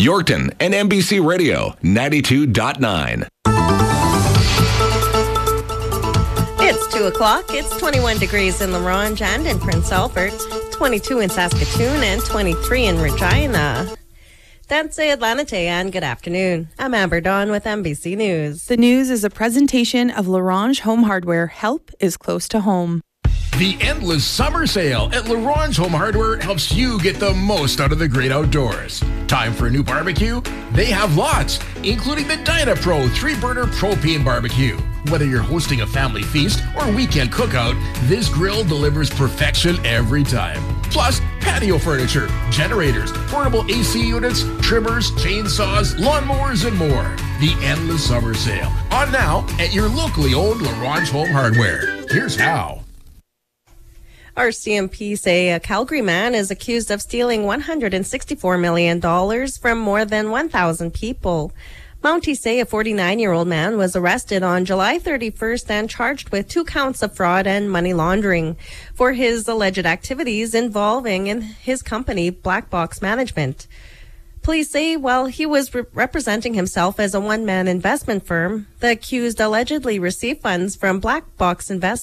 Yorkton and MBC Radio 92.9. It's 2 o'clock. It's 21 degrees in La Ronge and in Prince Albert, 22 in Saskatoon, and 23 in Regina. That's Atlantate, and good afternoon. I'm Amber Dawn with MBC News. The news is a presentation of La Ronge Home Hardware. Help is close to home. The endless summer sale at La Ronge Home Hardware helps you get the most out of the great outdoors. Time for a new barbecue? They have lots, including the DynaPro 3-burner propane barbecue. Whether you're hosting a family feast or weekend cookout, this grill delivers perfection every time. Plus, patio furniture, generators, portable AC units, trimmers, chainsaws, lawnmowers, and more. The endless summer sale. On now at your locally owned La Ronge Home Hardware. Here's how. RCMP say a Calgary man is accused of stealing $164 million from more than 1,000 people. Mounties say a 49-year-old man was arrested on July 31st and charged with 2 counts of fraud and money laundering for his alleged activities involving in his company, Black Box Management. Police say while he was representing himself as a one-man investment firm, the accused allegedly received funds from Black Box